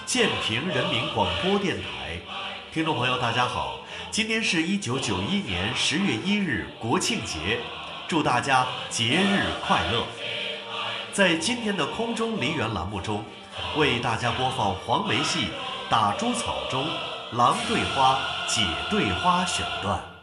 建平人民广播电台。听众朋友，大家好，今天是1991年10月1日，国庆节，祝大家节日快乐。在今天的空中梨园栏目中，为大家播放黄梅戏《打猪草》中郎对花、姐对花选段。